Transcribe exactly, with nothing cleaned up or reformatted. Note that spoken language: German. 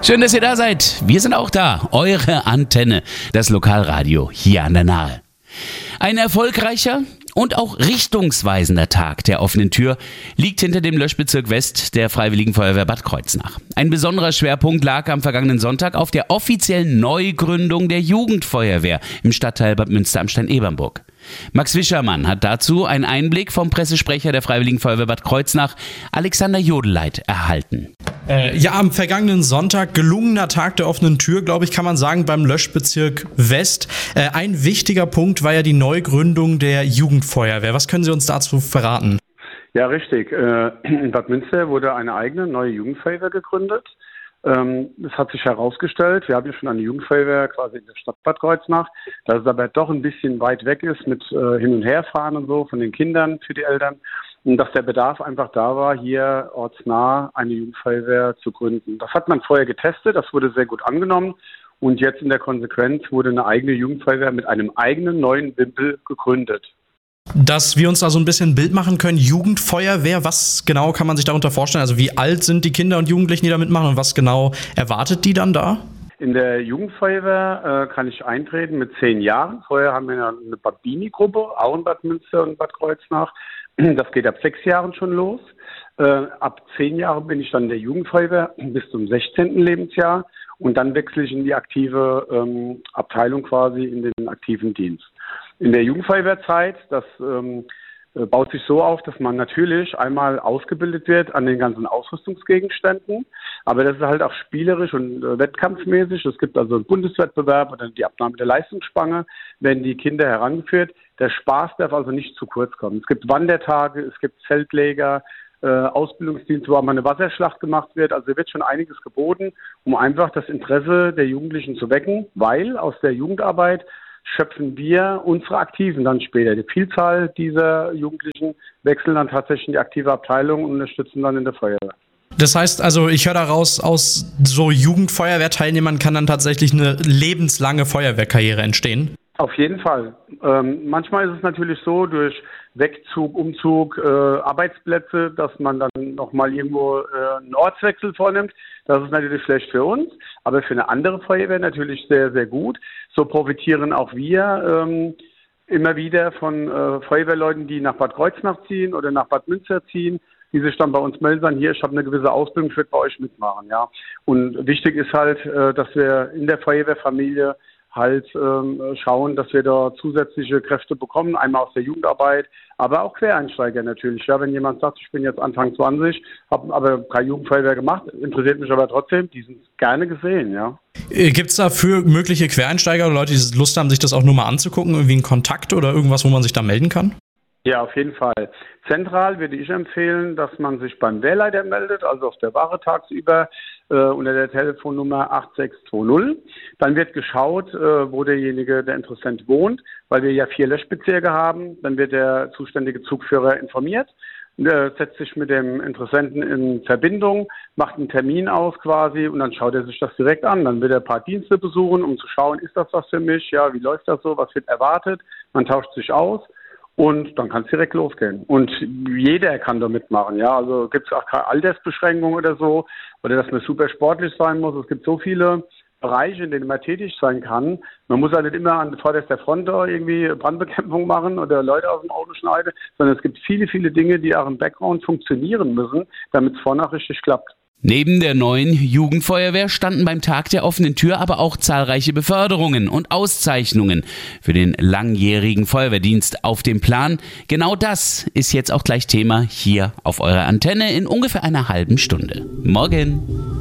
Schön, dass ihr da seid. Wir sind auch da. Eure Antenne, das Lokalradio hier an der Nahe. Ein erfolgreicher und auch richtungsweisender Tag der offenen Tür liegt hinter dem Löschbezirk West der Freiwilligen Feuerwehr Bad Kreuznach. Ein besonderer Schwerpunkt lag am vergangenen Sonntag auf der offiziellen Neugründung der Jugendfeuerwehr im Stadtteil Bad Münster am Stein-Ebernburg. Max Wischermann hat dazu einen Einblick vom Pressesprecher der Freiwilligen Feuerwehr Bad Kreuznach, Alexander Jodeleit, erhalten. Äh, ja, am vergangenen Sonntag, gelungener Tag der offenen Tür, glaube ich, kann man sagen, beim Löschbezirk West. Äh, ein wichtiger Punkt war ja die Neugründung der Jugendfeuerwehr. Was können Sie uns dazu verraten? Ja, richtig. Äh, in Bad Münster wurde eine eigene neue Jugendfeuerwehr gegründet. Ähm, es hat sich herausgestellt, wir haben ja schon eine Jugendfeuerwehr quasi in der Stadt Bad Kreuznach, dass es aber doch ein bisschen weit weg ist mit äh, Hin- und Herfahren und so von den Kindern für die Eltern. Und dass der Bedarf einfach da war, hier ortsnah eine Jugendfeuerwehr zu gründen. Das hat man vorher getestet, das wurde sehr gut angenommen. Und jetzt in der Konsequenz wurde eine eigene Jugendfeuerwehr mit einem eigenen neuen Wimpel gegründet. Dass wir uns da so ein bisschen ein Bild machen können, Jugendfeuerwehr, was genau kann man sich darunter vorstellen? Also wie alt sind die Kinder und Jugendlichen, die da mitmachen und was genau erwartet die dann da? In der Jugendfeuerwehr äh, kann ich eintreten mit zehn Jahren. Vorher haben wir eine Bad Bini-Gruppe, auch in Bad Münster und Bad Kreuznach. Das geht ab sechs Jahren schon los. Äh, ab zehn Jahren bin ich dann in der Jugendfeuerwehr bis zum sechzehnten Lebensjahr. Und dann wechsle ich in die aktive ähm, Abteilung quasi, in den aktiven Dienst. In der Jugendfeuerwehrzeit, das ähm, baut sich so auf, dass man natürlich einmal ausgebildet wird an den ganzen Ausrüstungsgegenständen, aber das ist halt auch spielerisch und äh, wettkampfmäßig. Es gibt also einen Bundeswettbewerb oder die Abnahme der Leistungsspange, werden die Kinder herangeführt. Der Spaß darf also nicht zu kurz kommen. Es gibt Wandertage, es gibt Zeltlager, äh, Ausbildungsdienste, wo auch mal eine Wasserschlacht gemacht wird. Also wird schon einiges geboten, um einfach das Interesse der Jugendlichen zu wecken, weil aus der Jugendarbeit schöpfen wir unsere Aktiven dann später. Die Vielzahl dieser Jugendlichen wechseln dann tatsächlich in die aktive Abteilung und unterstützen dann in der Feuerwehr. Das heißt also, ich höre daraus, aus so Jugendfeuerwehrteilnehmern kann dann tatsächlich eine lebenslange Feuerwehrkarriere entstehen? Auf jeden Fall. Ähm, manchmal ist es natürlich so, durch Wegzug, Umzug, äh, Arbeitsplätze, dass man dann nochmal irgendwo äh, einen Ortswechsel vornimmt. Das ist natürlich schlecht für uns, aber für eine andere Feuerwehr natürlich sehr, sehr gut. So profitieren auch wir ähm, immer wieder von äh, Feuerwehrleuten, die nach Bad Kreuznach ziehen oder nach Bad Münster ziehen, die sich dann bei uns melden, sagen, hier, ich habe eine gewisse Ausbildung, ich würde bei euch mitmachen. Ja. Und wichtig ist halt, äh, dass wir in der Feuerwehrfamilie halt ähm, schauen, dass wir da zusätzliche Kräfte bekommen, einmal aus der Jugendarbeit, aber auch Quereinsteiger natürlich. Ja, wenn jemand sagt, ich bin jetzt Anfang zwanzig, habe aber keine Jugendfeuerwehr gemacht, interessiert mich aber trotzdem, die sind gerne gesehen, ja. Gibt es da für mögliche Quereinsteiger oder Leute, die Lust haben, sich das auch nur mal anzugucken, irgendwie einen Kontakt oder irgendwas, wo man sich da melden kann? Ja, auf jeden Fall. Zentral würde ich empfehlen, dass man sich beim Wehrleiter meldet, also auf der Wache tagsüber äh, unter der Telefonnummer acht sechs zwei null. Dann wird geschaut, äh, wo derjenige, der Interessent wohnt, weil wir ja vier Löschbezirke haben. Dann wird der zuständige Zugführer informiert, äh, setzt sich mit dem Interessenten in Verbindung, macht einen Termin aus quasi und dann schaut er sich das direkt an. Dann wird er ein paar Dienste besuchen, um zu schauen, ist das was für mich? Ja, wie läuft das so? Was wird erwartet? Man tauscht sich aus. Und dann kann es direkt losgehen. Und jeder kann da mitmachen. Ja, also gibt es auch keine Altersbeschränkung oder so, oder dass man super sportlich sein muss. Es gibt so viele Bereiche, in denen man tätig sein kann. Man muss ja nicht immer an vorderster Front da irgendwie Brandbekämpfung machen oder Leute aus dem Auto schneiden, sondern es gibt viele, viele Dinge, die auch im Background funktionieren müssen, damit es vorne auch richtig klappt. Neben der neuen Jugendfeuerwehr standen beim Tag der offenen Tür aber auch zahlreiche Beförderungen und Auszeichnungen für den langjährigen Feuerwehrdienst auf dem Plan. Genau das ist jetzt auch gleich Thema hier auf eurer Antenne in ungefähr einer halben Stunde. Morgen!